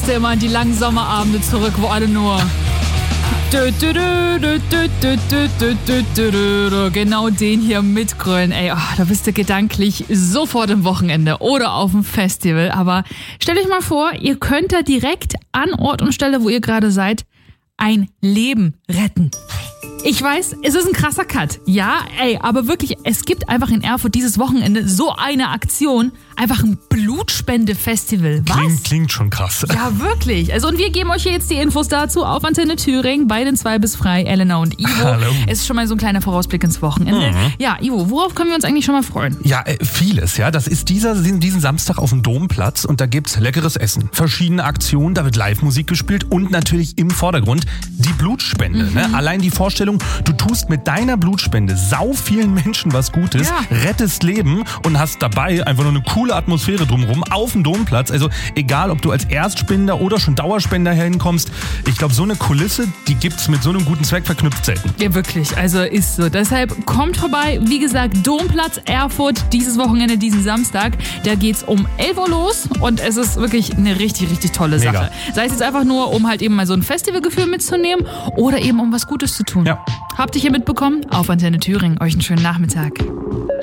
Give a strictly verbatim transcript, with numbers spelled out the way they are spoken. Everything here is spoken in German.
du immer an die langen Sommerabende zurück, wo alle nur... Genau den hier mitgrölen. Ey, oh, da bist du gedanklich sofort im Wochenende oder auf dem Festival. Aber stellt euch mal vor, ihr könnt da direkt an Ort und Stelle, wo ihr gerade seid, ein Leben retten. Ich weiß, es ist ein krasser Cut. Ja, ey, aber wirklich, es gibt einfach in Erfurt dieses Wochenende so eine Aktion. Einfach ein Blutspende-Festival. Was? Klingt, klingt schon krass. Ja, wirklich. Also, und wir geben euch hier jetzt die Infos dazu auf Antenne Thüringen bei den zwei bis frei, Elena und Ivo. Hallo. Es ist schon mal so ein kleiner Vorausblick ins Wochenende. Mhm. Ja, Ivo, worauf können wir uns eigentlich schon mal freuen? Ja, äh, vieles. Ja, das ist dieser, diesen Samstag auf dem Domplatz und da gibt's leckeres Essen. Verschiedene Aktionen, da wird Live-Musik gespielt und natürlich im Vordergrund die Blutspende. Mhm. Ne? Allein die Vorstellung, du tust mit deiner Blutspende sau vielen Menschen was Gutes, ja. rettest Leben und hast dabei einfach nur eine coole Atmosphäre drumherum auf dem Domplatz. Also egal, ob du als Erstspender oder schon Dauerspender hinkommst, ich glaube, so eine Kulisse, die gibt's mit so einem guten Zweck verknüpft selten. Ja, wirklich. Also ist so. Deshalb kommt vorbei. Wie gesagt, Domplatz Erfurt dieses Wochenende, diesen Samstag. Da geht's um elf Uhr los und es ist wirklich eine richtig, richtig tolle Sache. Mega. Sei es jetzt einfach nur, um halt eben mal so ein Festivalgefühl mitzunehmen oder eben um was Gutes zu tun. Ja. Habt ihr hier mitbekommen? Auf Antenne Thüringen. Euch einen schönen Nachmittag.